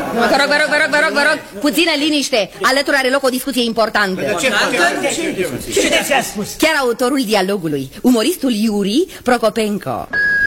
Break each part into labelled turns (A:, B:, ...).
A: Vă rog, puțină liniște. Alături are loc o discuție importantă.
B: Ce ți-a spus?
A: Chiar autorul dialogului, umoristul Yuri Prokopenko.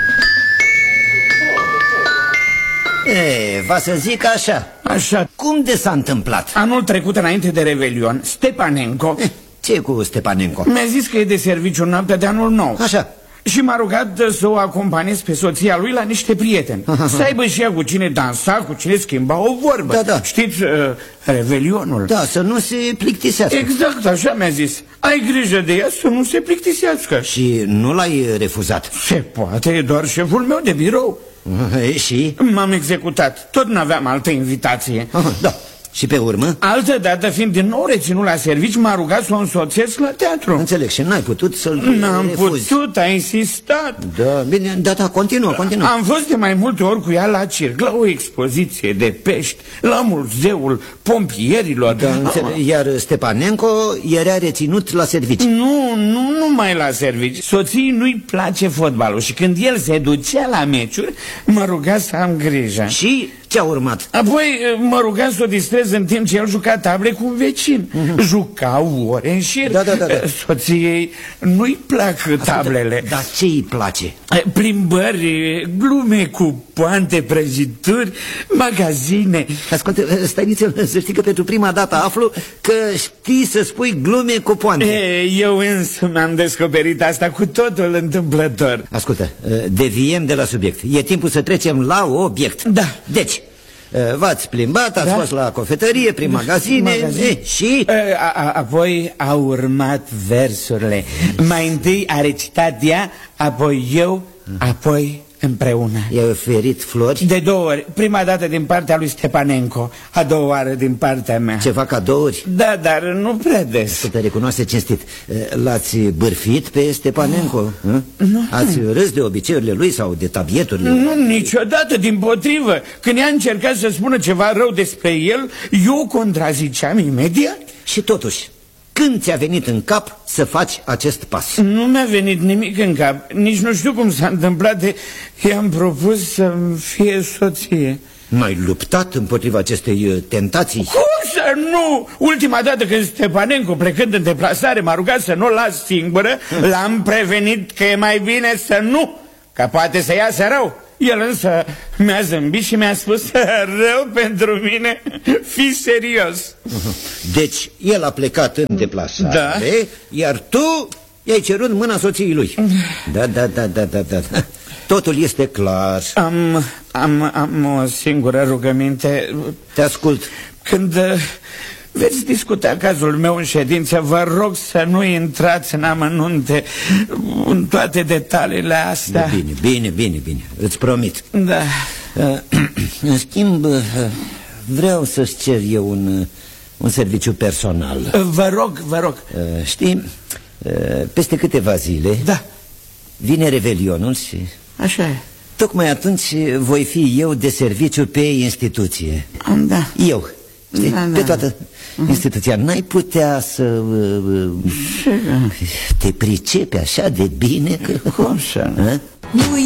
C: Va să zic așa.
B: Așa.
C: Cum de s-a întâmplat?
B: Anul trecut, înainte de Revelion, Stepanenko...
C: Ce cu Stepanenko?
B: Mi-a zis că e de serviciu noaptea de anul nou.
C: Așa.
B: Și m-a rugat să o acompaniez pe soția lui la niște prieteni. Să aibă și ea cu cine dansa, cu cine schimba o vorbă.
C: Da.
B: Știți, Revelionul.
C: Da, să nu se plictisească.
B: Exact, așa mi-a zis. Ai grijă de ea să nu se plictisească.
C: Și nu l-ai refuzat?
B: Se poate, e doar șeful meu de birou.
C: Și?
B: M-am executat. Tot n-aveam altă invitație.
C: Da. Și pe urmă?
B: Altă dată, fiind din nou reținut la servici, m-a rugat să o însoțesc la teatru.
C: Înțeleg, și n-ai putut să-l
B: N-am
C: refuzi.
B: putut, a insistat.
C: Da, bine, da, continuă.
B: Am fost de mai multe ori cu ea la circ, la o expoziție de pești, la muzeul pompierilor.
C: Da, înțeleg. Iar Stepanenko era reținut la servici.
B: Nu numai la servici. Soției nu-i place fotbalul și când el se ducea la meciuri, mă ruga să am grijă.
C: Și ce-a urmat?
B: Apoi mă ruga să o distrez în timp ce el juca table cu un vecin. Jucau ore în șir.
C: Da.
B: Soției nu-i plac tablele.
C: Dar ce îi place?
B: Plimbări, glume cu poante, prăjituri, magazine.
C: Ascultă, stai nițel, să știi că pentru prima dată aflu că știi să spui glume cu poante.
B: Eu însă mi-am descoperit asta cu totul întâmplător.
C: Ascultă, deviem de la subiect. E timpul să trecem la obiect.
B: Da.
C: Deci, v-ați plimbat, ați fost la cofetărie, prin magazine. Și?
B: Apoi au urmat versurile. Mai întâi a recitat ea, apoi eu, apoi împreună.
C: I-ai oferit flori?
B: De 2 ori. Prima dată din partea lui Stepanenko, a 2-a oară din partea mea.
C: Ceva cadouri?
B: Da, dar nu prea des.
C: Să te recunoaște cinstit. L-ați bârfit pe Stepanenko?
B: Nu.
C: Ați râs de obiceiurile lui sau de tabieturile?
B: Nu, niciodată, dimpotrivă. Când ea încerca să spună ceva rău despre el, eu contraziceam imediat.
C: Și totuși, când ți-a venit în cap să faci acest pas?
B: Nu mi-a venit nimic în cap. Nici nu știu cum s-a întâmplat de... I-am propus să-mi fie soție.
C: N-ai luptat împotriva acestei tentații?
B: Cum să nu? Ultima dată când Stepanenko, plecând în deplasare, m-a rugat să nu o las singură, l-am prevenit că e mai bine să nu, că poate să iasă rău. El însă mi-a zâmbit și mi-a spus: rău pentru mine, fii serios.
C: Deci el a plecat în deplasare,
B: da.
C: Iar tu i-ai cerut mâna soției lui. Da. Totul este clar.
B: Am o singură rugăminte.
C: Te ascult.
B: Când veți discuta cazul meu în ședință, vă rog să nu intrați în amănunte, în toate detaliile astea.
C: Bine, îți promit.
B: Da.
C: În schimb, vreau să-ți cer eu un serviciu personal.
B: Vă rog.
C: Știi, peste câteva zile,
B: da,
C: vine Revelionul și...
B: Așa e.
C: Tocmai atunci voi fi eu de serviciu pe instituție.
B: Da.
C: Eu, știi, pe toată instituția. N-ai putea să te pricepi așa de bine că...
B: Cum să nu?